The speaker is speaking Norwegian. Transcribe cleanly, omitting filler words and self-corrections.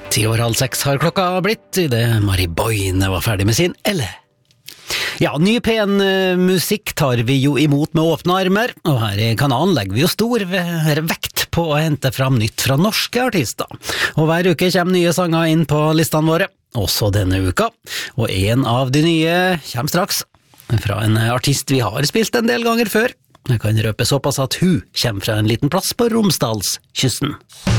6:10 har klokka blitt, I det Marie Boine var ferdig med sin Elle. Ja, ny pen musikk tar vi jo imot med åpne armer, og her I kanalen legger vi jo stor vekt på å hente fram nytt fra norske artister. Og hver uke kommer nye sanger inn på listene våre, også denne uka, og en av de nye kommer straks, fra en artist vi har spilt en del ganger før. Jeg kan røpe såpass at hun kommer fra en liten plass på Romsdalskysten.